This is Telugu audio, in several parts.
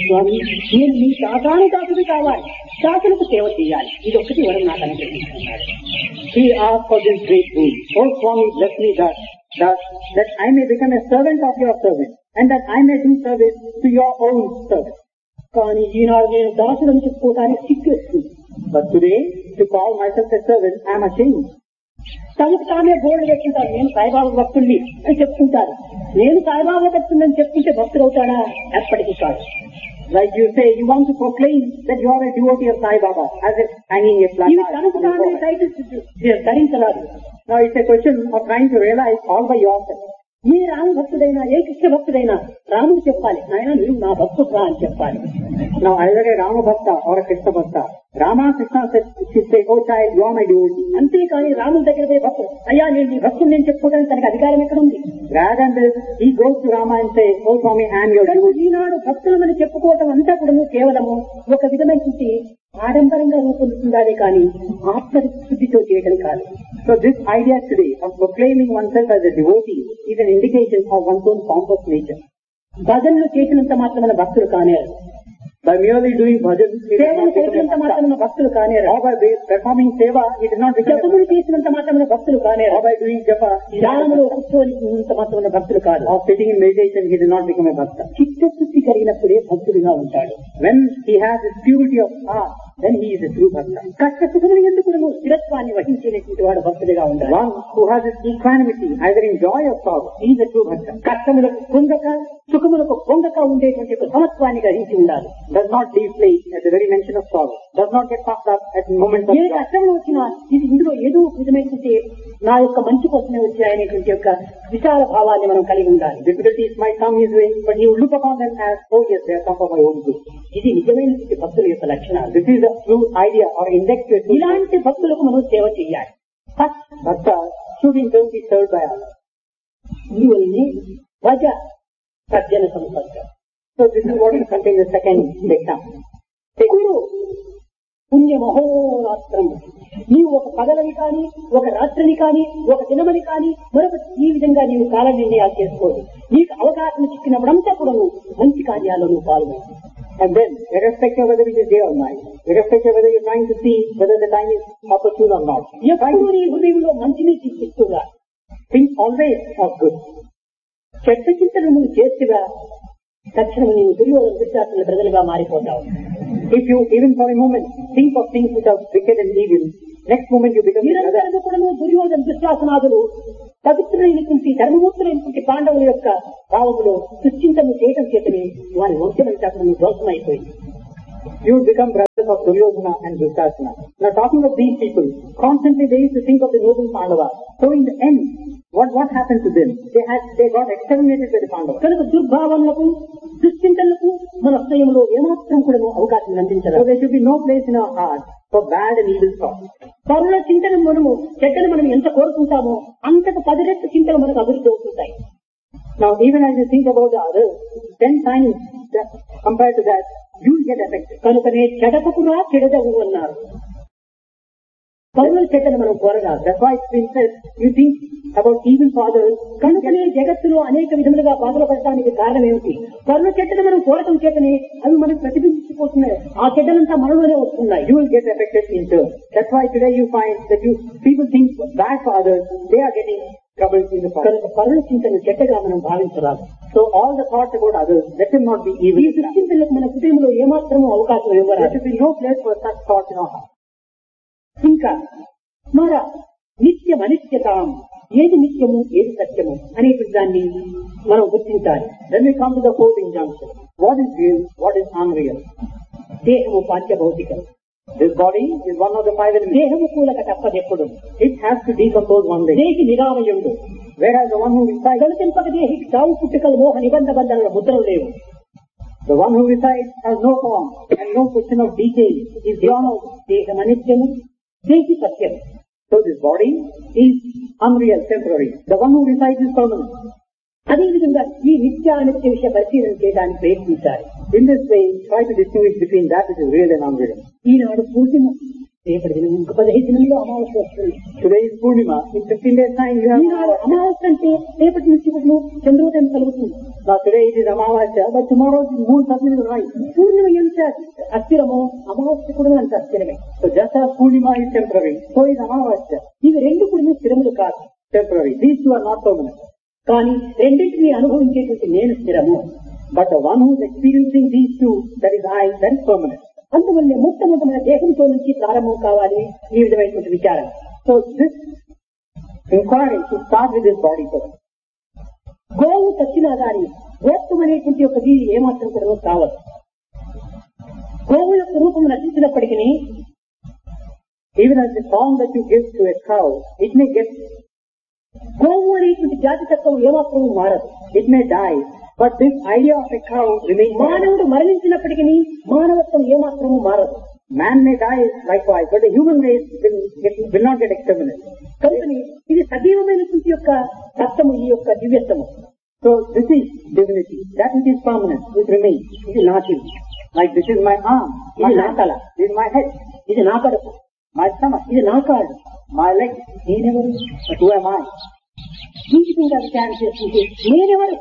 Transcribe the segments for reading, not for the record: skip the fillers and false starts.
స్వామి నేను మీ దాసాను దాసుడు కావాలి, దాసులకు సేవ చేయాలి, ఇది ఒక్కటి వరం నాకు అనుగ్రహించుకున్నాడు. He asked for this great boon. Oh Swami, bless me that I may become a servant of your servant, and that I may do service to your own servant. కానీ ఈనాడు నేను దాసులను చెప్పుకోవడానికి సిగ్గేస్తుంది. But today, to call myself a servant, I am ashamed. తనకు తానే గోల్డ్ పెట్టుకుంటారు, నేను సాయిబాబా భక్తుల్ని అని చెప్పుకుంటారు. నేను సాయిబాబా భక్తులని చెప్పుకుంటే భక్తులు అవుతాడా? ఎప్పటికీ కాదు. Like you say, you want to proclaim that you are a devotee of Sai Baba, as if hanging a flag. ఇవి తనకు తానే titles ధరించరాదు. Now it's a question of trying to realize all by yourself. ఏ రామ భక్తుడైనా, ఏ కృష్ణ భక్తుడైనా రాముడు చెప్పాలి, నాయన నువ్వు నా భక్తుడు అని చెప్పాలి. Now either a Rama Bhakta or a Krishna Bhakta, Rama Krishna should say, oh child, you are my devotee. అంతేకాని రాముడి దగ్గర పోయి భక్తుడు, అయ్యా నేను నీ భక్తుడు నేను చెప్పుకోవడానికి తనకు అధికారం ఎక్కడ ఉంది? Rather than this, he goes to Rama and says, oh Swami, I am your devotee. ఈనాడు భక్తులమని చెప్పుకోవటం అంతా కూడా కేవలము ఒక విధమైనటువంటి ఆడంబరంగా రూపొందుతుందానే కానీ ఆత్మశుద్ధితో చేయడం కాదు. So this idea today of proclaiming oneself as a devotee is an indication of one's own pompous nature. భజనలు చేసినంత మాత్రమైన భక్తులు కానేరు. By merely doing bhajan, సేవలు చేసినంత మాత్రమైన భక్తులు కానేరు. Or by performing seva, it is not become. జపములు చేసినంత మాత్రమైన భక్తులు కానేరు. Or by doing japa, ధ్యానములో కూర్చోనింత మాత్రమైన భక్తులు కాదు. or sitting in meditation, he does not become a bhakta. చిత్తశుద్ధి కలిగినప్పుడే భక్తుడిగా ఉంటాడు. When he has this purity of heart, then he is a true bhakta. కష్ట సుఖములు ఎందుకు స్థిరత్వాన్ని వహించేటువంటి వాడు భక్తుడిగా ఉండాలి. One who has this equanimity, either in joy or sorrow, he is a true bhakta. కష్టములకు పొంగక సుఖములకు పొంగక ఉండేటువంటి సమత్వాన్ని గ్రహించి ఉండాలి. Does not deflate at the very mention of sorrow. Does not get puffed up at moments of A joy. కష్టములు వచ్చినా ఇది ఇందులో ఏదో విధమైనటువంటి నా యొక్క మంచి కోసమే వచ్చాయనేటువంటి యొక్క విశాల భావాన్ని మనం కలిగి ఉండాలి. Difficulties might come his way, but he will look upon them as, oh yes, they have come for my own good. ఇది నిజమైనటువంటి భక్తుల యొక్క లక్షణాలు. This is the true idea or index to it. ఇలాంటి భక్తులకు మనం సేవ చేయాలి. Bhakta should in turn be served by others. ఇందువల్లనే భజ సజ్జన సంపర్క. So this is what is contained in the second example. గురు పుణ్య మహోరాత్రం. నీవు ఒక పగలని కానీ, ఒక రాత్రిని కానీ, ఒక దినమని కానీ, మరొక ఈ విధంగా నీవు కాల నిర్ణయాలు చేసుకోదు. నీకు అవకాశం చిక్కినప్పుడంతా కూడా మంచి కార్యాల్లో నువ్వు పాల్గొను. And then, irrespective of whether it is day or night, irrespective of whether you are trying to see whether the time is opportune or not, ఎప్పుడు నీ హృదయంలో మంచిని చిత్తిస్తుగా think always of good. చెడ్డ చింతను నువ్వు చేస్తుగా తక్షణం నీవు దుర్యోధన దుశ్శాసన ప్రజలుగా మారిపోతావు. If you, even for a moment, think of things which are wicked and evil, next moment you become another. నిరంతరం కూడా దుర్యోధన దుశ్శాసనాదులు పవిత్రులైనటువంటి ధర్మమూర్తులైనటువంటి పాండవుల యొక్క భావములో దుశ్చింతను చేయటం చేతని వారి వంశమైన శాసనం ధ్వంసమైపోయింది. You become brothers of Duryodhana and Dushasana. Now talking of these people, constantly they used to think of the noble Pandavas. So in the end, what happened to them? They got exterminated by the Pandavas. కనుక దుర్భావనలకు దుశ్చింతనలకు మన హృదయంలో ఏమాత్రం కూడా అవకాశం అందించలేదు. So there should be no place in our heart for bad and evil thoughts. పరుల చింతన మనము చెడ్డను మనం ఎంత కోరుకుంటామో అంతకు 10 రెట్లు చింతలు మనకు అభివృద్ధి అవుతుంటాయి. Now even as you think about the others, 10 times compared to that, you will get affected. కనుకనే చెడపకురా చెడదవు అన్నారు. పరుల చెడ్డను మనం కోరరాదు. That's why it's been said, you think about evil for others. కనుకనే జగత్తులో అనేక విధములుగా బాధలు పడటానికి కారణం ఏమిటి? పరుల చెడ్డను మనం కోరటం చేతనే అవి మనకు ప్రతిబింబించిపోతున్నాయి. ఆ చెడ్డలంతా మనలోనే వస్తున్నాయి. You will get affected in turn. That's why today you find that people think bad for others, they are getting trouble in the past. పరుల చింతను చెడ్డగా మనం భావించరాదు. So all the thoughts about others, let them not be evil. ఈ దుశ్చింతలకు మన హృదయంలో ఏమాత్రమూ అవకాశం There ఇవ్వరాదు. should be no place for such thoughts in our heart. ఇంకా మర నిత్యం అనిత్యతాం, ఏది నిత్యము ఏది సత్యము అనేటువంటి దాన్ని మనం గుర్తించాలి. Then we come to the fourth injunction. What is real? What is unreal? దేహము పాంచభౌతికం. This body is one of the 5 elements. దేహము కూలక తప్పదెప్పుడు. It has to decompose one day. దేహి నిరామయుడు. Whereas the one who resides, గణతింపక దేహికి సావు పుట్టుకలు మోహ నిబంధ బంధనల ముద్రలు లేవు. the one who resides has no form and no question of decay, is gone out. దేహం అనిత్యము, దేహి సత్యం. So this body is unreal, temporary. The one who resides is permanent. అదేవిధంగా ఈ నిత్యానిత్య విషయ పరిశీలన చేయడానికి ప్రయత్నించాలి. In this way, try to distinguish between that which is real and unreal. ఈనాడు పూర్ణిమ, రేపటి దినం ఇంక 15 దినంలో అమావాస్య వస్తుంది. Today is Purnima. In 15 days time you have ఈనాడు అమావాస్య అంటే రేపటి నుంచి చంద్రోదయం కలుగుతుంది. Now today it is Amavasya, but tomorrow the moon suddenly will rise. పూర్ణిమ ఎంత అస్థిరమో అమావాస్య కూడా అంత అస్థిరమే. So just as Purnima is temporary, so is Amavasya ఇవి రెండు కూడా స్థిరములు కాదు. temporary. These two are not permanent. కానీ రెండింటినీ అనుభవించేటువంటి నేను స్థిరము. But the one who is experiencing these two, that is I, that is permanent. అందువల్ల మొట్టమొదటి మన దేహంతో నుంచి ప్రారంభం కావాలి ఈ విధమైనటువంటి విచారం. So this inquiry should start with this body first. గోవు చచ్చినా గాని గోత్వం అనేటువంటి ఒక జీవి ఏమాత్రం కూడా కావాలి. గోవు యొక్క రూపం నశించినప్పటికీ Even as the form that you give to a cow, it may get, గోవు అనేటువంటి జాతి తత్వం ఏమాత్రం మారదు. it may die, but this idea of a cow remains. మానవుడు మరణించినప్పటికీ మానవత్వం ఏమాత్రము మారదు. Man may die likewise, but the human race will not get exterminated. కనుకని ఇది సజీవమైనటువంటి యొక్క తత్వము, ఈ యొక్క దివ్యత్వము. So this is divinity. That which is permanent, which remains. ఇది నా చెవి, Like this is my arm, my ఇది నా hand, తల, this is my head, ఇది నా కడుపు, my stomach, ఇది నా కాళ్ళు, my leg. నేనెవరు? But who am I? ఈ విధంగా విచారం చేస్తుంటే నేనెవరు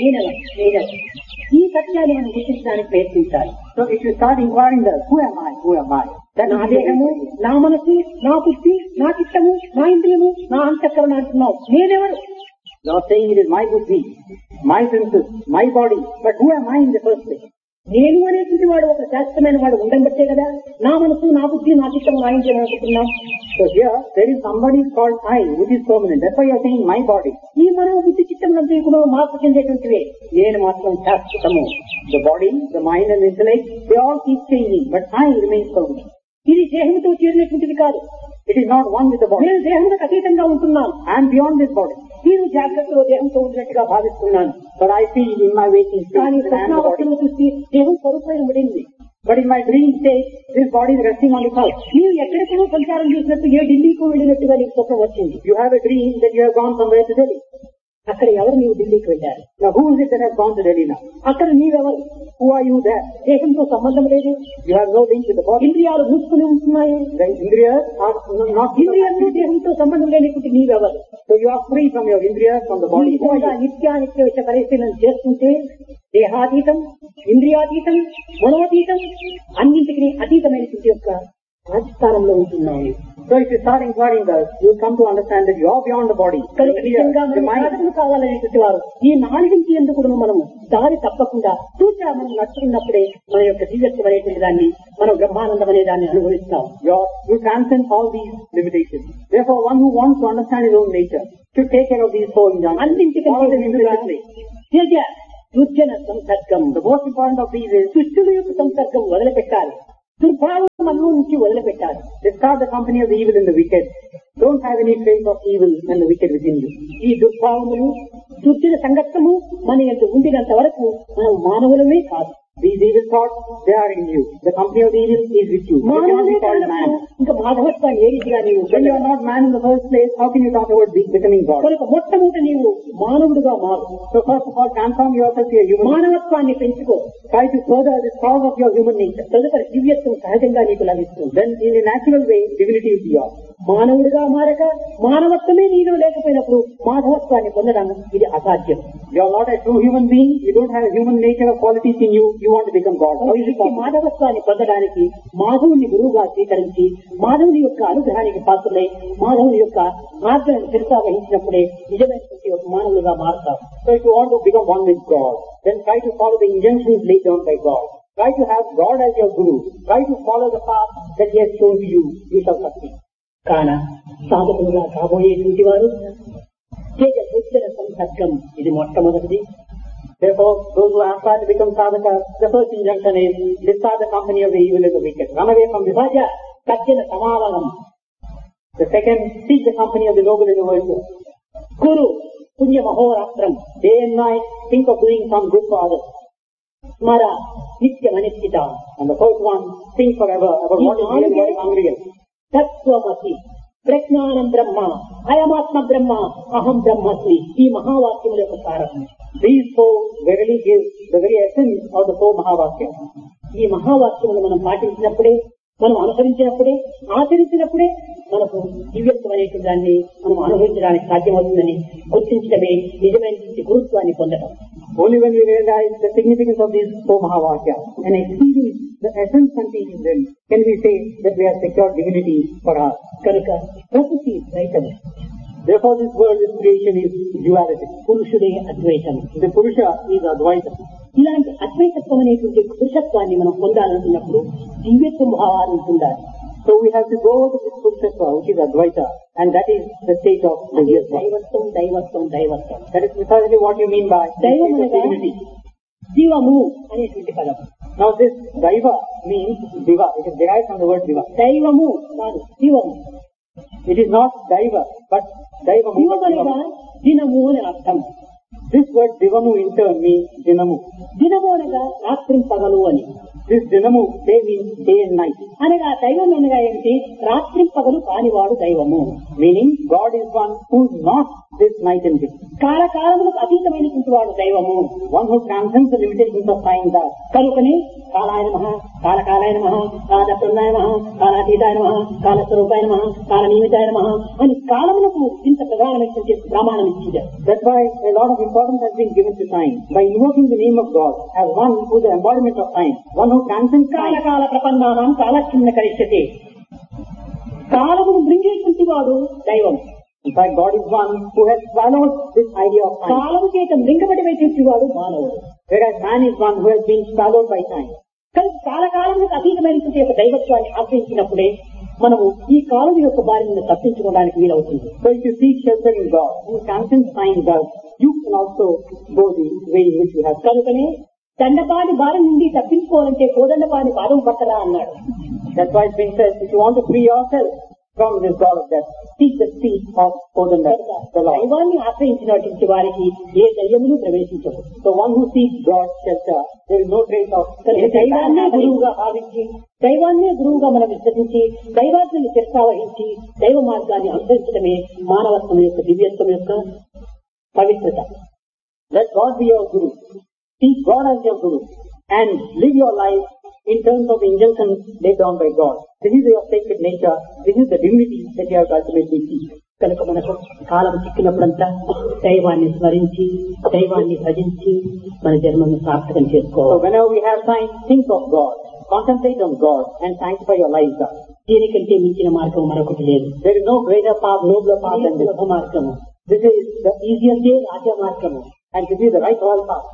నేనెవరు ఈ సత్యాన్ని మనం గుర్తించడానికి ప్రయత్నించాలి. So if you start inquiring that, who am I? Who am I? That నా దేహము, నా మనసు, నా బుద్ధి, నా చిత్తము, నా ఇంద్రియము, నా అంతఃకరణ అంటున్నావు. నేనెవరు? you are saying it is my buddhi, my senses, my body. But who am I in the first place? నేను అనేటువంటి వాడు ఒక శాశ్వతమైన వాడు ఉండబట్టే కదా నా మనసు, నా బుద్ధి, నా చిత్తము, నా ఇంద్రియం అనుకుంటున్నాం. So here there is somebody called I, which is permanent. That's why you are saying my body. ఈ మనం బుద్ధి చిత్తం అంతా కూడా మార్పు చెందేటువంటివే. నేను మాత్రం శాశ్వతము. The body, the mind and the intellect, they all keep changing, but I remains permanent. ఇది దేహంతో చేరినటువంటిది కాదు. It is not one with the body. నేను దేహానికి అతీతంగా ఉంటున్నాను. I am beyond this body. నేను జాగ్రత్తలో దేహంతో ఉన్నట్టుగా భావిస్తున్నాను. But I feel in my waking కానీ state that I am the body. స్వప్నావస్థలో చూసి దేహం స్వరూపమైన పడింది. But in my dream state, this body is resting on the couch. నీవు ఎక్కడికో సంచారం చేసినట్టు ఏ ఢిల్లీకి వెళ్ళినట్టుగా నీకు స్వప్నం వచ్చింది. You have a dream that you have gone somewhere to Delhi. అక్కడ ఎవరు నీవు ఢిల్లీకి వెళ్ళారు? Now who is it that has gone to Delhi now? అక్కడ నీవెవరు? Who are you there? దేహంతో సంబంధం లేదు. You have no link with the body. ఇంద్రియాలు మూసుకుని ఉంటున్నాయి. The indriyas are not. ఇంద్రియాలు దేహంతో సంబంధం లేనిటువంటి నీవెవరు? So you are free from your indriyas, from the body. ఈ విధంగా నిత్యానిత్య విషయ పరిశీలన చేస్తుంటే దేహాతీతం, ఇంద్రియాతీతం, మనోతీతం అన్నింటికి అతీతమైనటువంటి యొక్క రాజస్థానంలో ఉంటున్నాయి. So if you start inquiring thus, you will come to understand that you are beyond the body. కనుక నిజంగా The మనం mind. సాధకులు కావాలనేటువంటి వారు ఈ నాలుగింటి ఎందుకు మనము దారి తప్పకుండా సూచన మనం నడుచుకున్నప్పుడే మన యొక్క దివ్యత్వం అనేటువంటి దాన్ని మనం బ్రహ్మానందం అనే దాన్ని అనుభవిస్తాం. You transcend all these limitations. Therefore, one who wants to understand his own nature should take care of these four injunctions. అన్నింటికంటే Follow them ముందుగా implicitly. త్యజ దుర్జన సంసర్గం. The most important of these is దుష్టుల యొక్క సంసర్గం వదిలిపెట్టాలి. దుర్భావం మనలో నుంచి వదిలిపెట్టాలి. discard the company of the evil and the wicked. Don't have any trace of evil and the wicked within you. ఈ దుర్భావములు, దుర్జన సంగత్తము మన యొక్క ఉండినంత వరకు మనం మానవులమే కాదు. These evil thoughts, they are in you. The company of the evil is with you. You cannot మానవులే be called man. ఇంకా మాధవత్వాన్ని ఏ రీతిగా నీవు When you are not man in the first place, how can you talk about becoming God? కనుక మొట్టమొదట నీవు మానవుడిగా మారు. So first of all, transform yourself to a human. మానవత్వాన్ని పెంచుకో. Try to further the cause of your human nature. తదుపరి దివ్యత్వం సహజంగా నీకు లభిస్తుంది. Then in a natural way, divinity will be yours. మానవుడిగా మారక మానవత్వమే నీలో లేకపోయినప్పుడు మాధవత్వాన్ని పొందడం ఇది అసాధ్యం. You are not a true human being. You don't have a human nature or qualities in you. You want to become God. How is it ఈ possible? మాధవత్వాన్ని పొందడానికి మాధవుని గురువుగా స్వీకరించి మాధవుని యొక్క అనుగ్రహానికి పాత్రలై మాధవుని యొక్క మార్గాన్ని శిరసావహించినప్పుడే నిజమైనటువంటి ఒక మానవులుగా మారుతాం. So if you want to become one with God, then try to follow the injunctions laid down by God. Try to have God as your guru. Try to follow the path that He has shown to you. You shall succeed. కాన సాధకులుగా కాబోయేటువంటి వారు తేజ దుర్జన సంసర్గం ఇది మొట్టమొదటిది. Therefore, those who aspire to become sadhakas, the first injunction is discard the company of the evil and the wicked. Run away from this. భజ సజ్జన సమావనం. The second, seek the company of the noble and the virtuous. గురు పుణ్య మహోరాత్రం. Day and night, think of doing some good for others. స్మర నిత్యమనిశ్చిత. And the first one, think forever about what is real and what is unreal. తత్వమసి ప్రజ్ఞానం బ్రహ్మ అయమాత్మ బ్రహ్మ అహం బ్రహ్మస్మి. ఈ మహావాక్యముల యొక్క సారం. These four verily give the very essence of the four Mahavakyas. ఈ మహావాక్యములు మనం పాటించినప్పుడే, మనం అనుసరించినప్పుడే, ఆచరించినప్పుడే మనకు దివ్యత్వం అనేటువంటి దాన్ని మనం అనుభవించడానికి సాధ్యమవుతుందని గుర్తించడమే నిజమైన గురుత్వాన్ని పొందడం. Only when we realize the significance of these four Mahavakyas and experience the essence contained in them, can we say that we have secured divinity for us. కనుక ప్రకృతి ద్వైతం, Therefore, this world, this creation is duality. పురుషుడే Advaitam. The Purusha is Advaita. ఇలాంటి అద్వైతత్వం అనేటువంటి పురుషత్వాన్ని మనం పొందాలనుకున్నప్పుడు దివ్యత్వ భావాన్ని పొందాలి. So we have to go to this Purushatva, which is Advaita, and that is the state of divyatva. దైవత్వం దైవత్వం దైవత్వం. That is precisely what you mean by the దైవం state of అనగా divinity. జీవము అనేటువంటి పదం. Now this Daiva means Diva. It is derived from the word Diva. దైవము కాదు జీవము. It is not Daiva, but Daivamu. జీవం అనగా దినము అని అర్థం. This word Divamu in turn means Dinamu. దినము అనగా రాత్రి పగలు అని. This Dinamu, they means day and night. అనగా దైవం అనగా ఏమిటి? రాత్రి పగలు కానివాడు దైవము. Meaning God is one who is not this night and day. కాలకాలములకు అతీతమైనటువంటి వాడు దైవము. One who transcends the limitations of time does. కనుకనే కాలాయ నమః, కాలకాలాయ నమః, కాలదత్తాయ నమః, కాలాతీతాయ నమః, కాలస్వరూపాయ నమః, కాలనిమితాయ నమః అని కాలములకు ఇంత ప్రధానమైనటువంటి ప్రమాణం ఇచ్చింది. That's why a lot of importance has been given to time. By invoking the name of God as one who is the embodiment of time, one who transcends time. కాలకాల ప్రపన్నానాం కాలక్షిన్న కరిష్యతే. కాలమును మృంగేటువంటి వాడు దైవం. In fact, God is one who has swallowed this idea of time. కాలము చేత మృంగబడినటువంటి వాడు మానవుడు. Whereas man is one who has been swallowed by time. కానీ కాలకాలములకు అతీతమైనటువంటి యొక్క దైవత్వాన్ని ఆశ్రయించినప్పుడే మనము ఈ కాలం యొక్క బారి నుండి తప్పించుకోవడానికి వీలవుతుంది. So if you seek shelter in God, who transcends time does, you can also go the way in which you have. కనుకనే దండపాని బారి నుండి తప్పించుకోవాలంటే కోదండపాని పాదం పట్టలా అన్నాడు. That's why it's been said, if you want to free yourself from this God of death, seek the feet of Kodanda, the Lord. దైవాన్ని ఆశ్రయించినటువంటి వారికి ఏ దయ్యమును ప్రవేశించదు. The one who seeks God's shelter, there is no trace of దైవాన్నే గురువుగా భావించి, దైవాన్నే గురువుగా మనం విశ్వసించి, దైవాత్మని శిరసావహించి దైవ మార్గాన్ని అనుసరించడమే మానవత్వం యొక్క దివ్యత్వం యొక్క పవిత్రత. Let God be your Guru. Seek God as your Guru and live your life in terms of the injunctions laid down by God. This is your sacred nature. This is the divinity that you have to ultimately seek. కనుక మనకు కాలం చిక్కినప్పుడంతా దైవాన్ని స్మరించి, దైవాన్ని భజించి మన జన్మను సార్థకం So చేసుకోవాలి. whenever we have time, think of God, concentrate on God and sanctify your lives up. దీనికంటే మించిన మార్గం మరొకటి లేదు. There is no greater path, nobler path than this. సులభ మార్గము. This is the easiest way, రాజ మార్గము. and this is the right royal path.